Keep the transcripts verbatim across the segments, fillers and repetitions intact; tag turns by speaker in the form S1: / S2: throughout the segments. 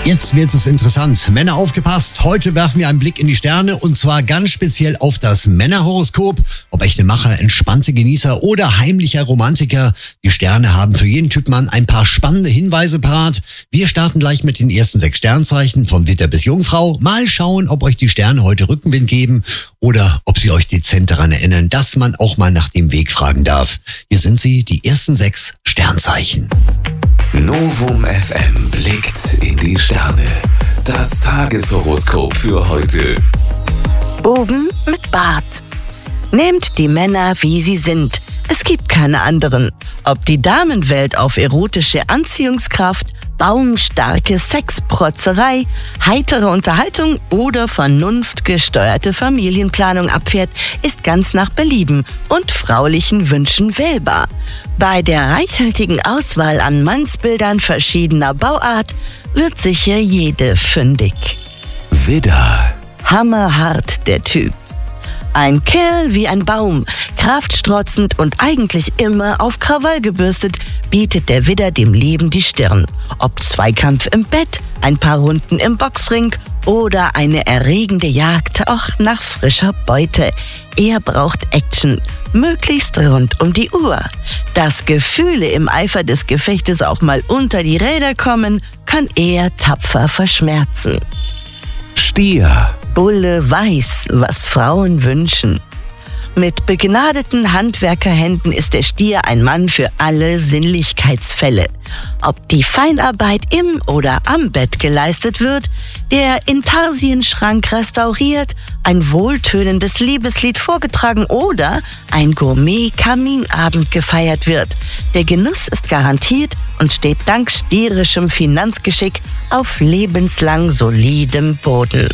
S1: Jetzt wird es interessant. Männer, aufgepasst. Heute werfen wir einen Blick in die Sterne und zwar ganz speziell auf das Männerhoroskop. Ob echte Macher, entspannte Genießer oder heimlicher Romantiker. Die Sterne haben für jeden Typ Mann ein paar spannende Hinweise parat. Wir starten gleich mit den ersten sechs Sternzeichen von Widder bis Jungfrau. Mal schauen, ob euch die Sterne heute Rückenwind geben oder ob sie euch dezent daran erinnern, dass man auch mal nach dem Weg fragen darf. Hier sind sie, die ersten sechs Sternzeichen.
S2: Novum F M blickt in die Sterne. Das Tageshoroskop für heute.
S3: Buben mit Bart. Nehmt die Männer, wie sie sind. Es gibt keine anderen. Ob die Damenwelt auf erotische Anziehungskraft, baumstarke Sexprotzerei, heitere Unterhaltung oder vernunftgesteuerte Familienplanung abfährt, ist ganz nach Belieben und fraulichen Wünschen wählbar. Bei der reichhaltigen Auswahl an Mannsbildern verschiedener Bauart wird sicher jede fündig.
S2: Widder.
S3: Hammerhart der Typ. Ein Kerl wie ein Baum, kraftstrotzend und eigentlich immer auf Krawall gebürstet, bietet der Widder dem Leben die Stirn. Ob Zweikampf im Bett, ein paar Runden im Boxring oder eine erregende Jagd auch nach frischer Beute. Er braucht Action, möglichst rund um die Uhr. Dass Gefühle im Eifer des Gefechtes auch mal unter die Räder kommen, kann er tapfer verschmerzen.
S2: Stier.
S3: Bulle weiß, was Frauen wünschen. Mit begnadeten Handwerkerhänden ist der Stier ein Mann für alle Sinnlichkeitsfälle. Ob die Feinarbeit im oder am Bett geleistet wird, der Intarsienschrank restauriert, ein wohltönendes Liebeslied vorgetragen oder ein Gourmet-Kaminabend gefeiert wird. Der Genuss ist garantiert und steht dank stierischem Finanzgeschick auf lebenslang solidem Boden.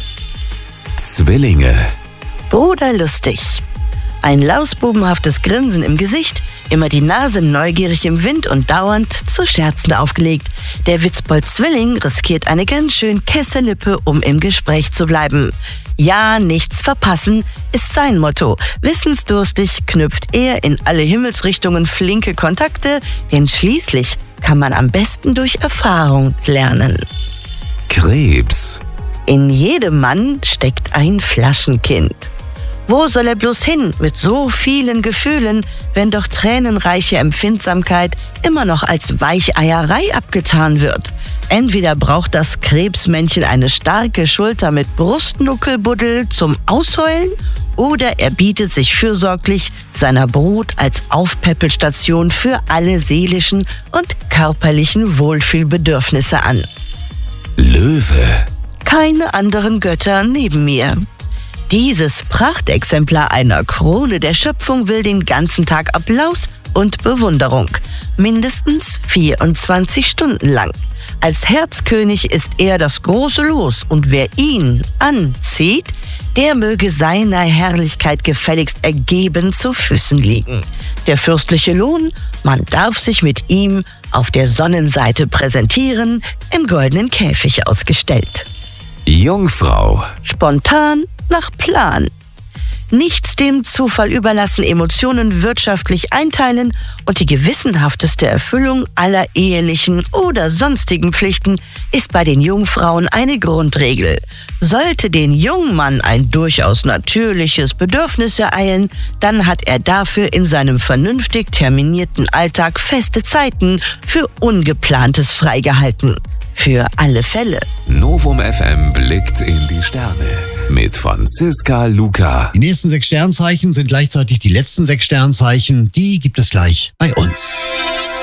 S2: Zwillinge.
S3: Bruderlustig. Ein lausbubenhaftes Grinsen im Gesicht, immer die Nase neugierig im Wind und dauernd zu Scherzen aufgelegt. Der Witzbold Zwilling riskiert eine ganz schön Kessellippe, um im Gespräch zu bleiben. Ja, nichts verpassen ist sein Motto. Wissensdurstig knüpft er in alle Himmelsrichtungen flinke Kontakte, denn schließlich kann man am besten durch Erfahrung lernen.
S2: Krebs.
S3: In jedem Mann steckt ein Flaschenkind. Wo soll er bloß hin mit so vielen Gefühlen, wenn doch tränenreiche Empfindsamkeit immer noch als Weicheierei abgetan wird? Entweder braucht das Krebsmännchen eine starke Schulter mit Brustnuckelbuddel zum Ausheulen oder er bietet sich fürsorglich seiner Brut als Aufpäppelstation für alle seelischen und körperlichen Wohlfühlbedürfnisse an.
S2: Löwe.
S3: Keine anderen Götter neben mir. Dieses Prachtexemplar einer Krone der Schöpfung will den ganzen Tag Applaus und Bewunderung. Mindestens vierundzwanzig Stunden lang. Als Herzkönig ist er das große Los und wer ihn anzieht, der möge seiner Herrlichkeit gefälligst ergeben zu Füßen liegen. Der fürstliche Lohn, man darf sich mit ihm auf der Sonnenseite präsentieren, im goldenen Käfig ausgestellt.
S2: Jungfrau.
S3: Spontan nach Plan. Nichts dem Zufall überlassen, Emotionen wirtschaftlich einteilen und die gewissenhafteste Erfüllung aller ehelichen oder sonstigen Pflichten ist bei den Jungfrauen eine Grundregel. Sollte den Jungmann ein durchaus natürliches Bedürfnis ereilen, dann hat er dafür in seinem vernünftig terminierten Alltag feste Zeiten für Ungeplantes freigehalten. Für alle Fälle.
S2: Novum F M blickt in die Sterne mit Franziska Luca.
S1: Die nächsten sechs Sternzeichen sind gleichzeitig die letzten sechs Sternzeichen. Die gibt es gleich bei uns.